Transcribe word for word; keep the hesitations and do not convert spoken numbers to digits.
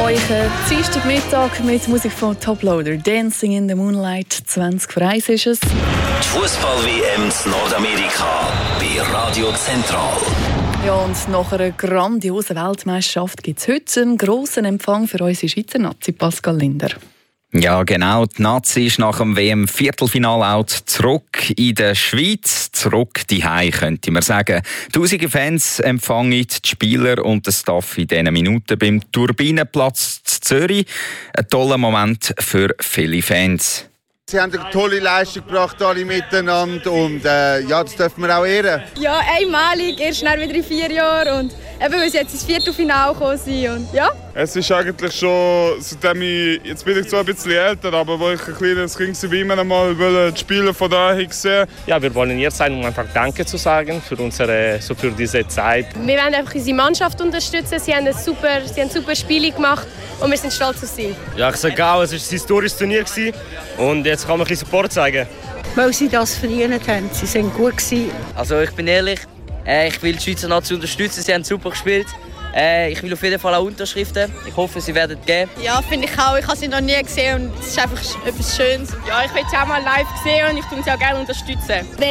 euch Dienstagmittag mit Musik von Toploader. Dancing in the Moonlight, zwanzig vor eins ist es. Die Fußball-W M in Nordamerika bei Radio Zentral. Ja, und nach einer grandiosen Weltmeisterschaft gibt es heute einen grossen Empfang für unsere Schweizer Nazi, Pascal Linder. Ja, genau. Die Nazi ist nach dem W M-Viertelfinal-Out zurück in der Schweiz. Zurück daheim, könnte man sagen. Tausende Fans empfangen die Spieler und den Staff in diesen Minuten beim Turbinenplatz in Zürich. Ein toller Moment für viele Fans. Sie haben eine tolle Leistung gebracht, alle miteinander. Und äh, ja, das dürfen wir auch ehren. Ja, einmalig, erst wieder in vier Jahren. Und eben, weil sie jetzt ins Viertelfinale gekommen sind. Und, ja. Es ist eigentlich schon, seitdem ich, jetzt bin ich zwar ein bisschen älter, aber wo ich ein kleines Kind war, immer einmal die Spiele von daher sehen. Ja, wir wollen hier sein, um einfach Danke zu sagen für, unsere, so für diese Zeit. Wir wollen einfach unsere Mannschaft unterstützen. Sie haben ein super, sie haben super Spiele gemacht und wir sind stolz auf sie. Ja, ich sage auch, es war ein historisches Turnier und jetzt kann man ein bisschen Support zeigen. Weil sie das verdient haben. Sie sind gut gewesen. Also ich bin ehrlich, äh, ich will die Schweizer Nazi unterstützen. Sie haben super gespielt. Äh, ich will auf jeden Fall auch Unterschriften. Ich hoffe, sie werden geben. Ja, finde ich auch. Ich habe sie noch nie gesehen und es ist einfach etwas Schönes. Ja, ich will sie auch mal live sehen und ich tue sie auch gerne unterstützen.